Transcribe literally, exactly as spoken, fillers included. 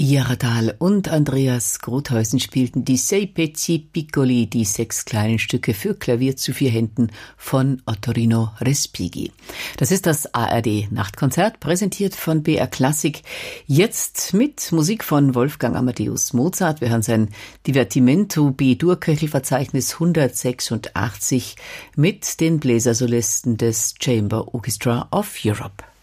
Maria Radal und Andreas Grothäusen spielten die Sei Pezzi Piccoli, die sechs kleinen Stücke für Klavier zu vier Händen von Ottorino Respighi. Das ist das A R D Nachtkonzert, präsentiert von B R Klassik. Jetzt mit Musik von Wolfgang Amadeus Mozart. Wir hören sein Divertimento B-Dur-Köchelverzeichnis hundertsechsundachtzig mit den Bläsersolisten des Chamber Orchestra of Europe.